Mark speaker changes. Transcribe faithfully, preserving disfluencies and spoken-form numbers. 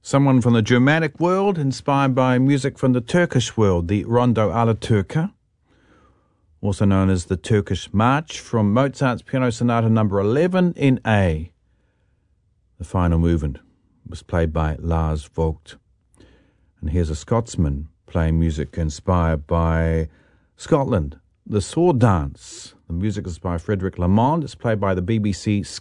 Speaker 1: Someone from the Germanic world, inspired by music from the Turkish world, the Rondo alla Turca, also known as the Turkish March, from Mozart's Piano Sonata number eleven in A. The final movement was played by Lars Vogt. And here's a Scotsman playing music inspired by Scotland, the Sword Dance. The music is by Frederick Lamond. It's played by the B B C